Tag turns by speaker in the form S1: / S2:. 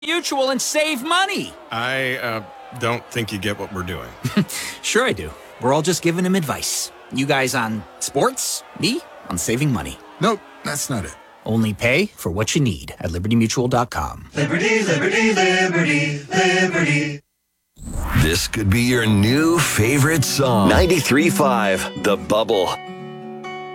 S1: Mutual and save money.
S2: I don't think you get what we're doing.
S1: Sure I do. We're all just giving him advice. You guys on sports, me on saving money.
S3: Nope, that's not it.
S1: Only pay for what you need at libertymutual.com.
S4: Liberty, liberty, liberty, liberty.
S5: This could be your new favorite song. 93.5 The Bubble.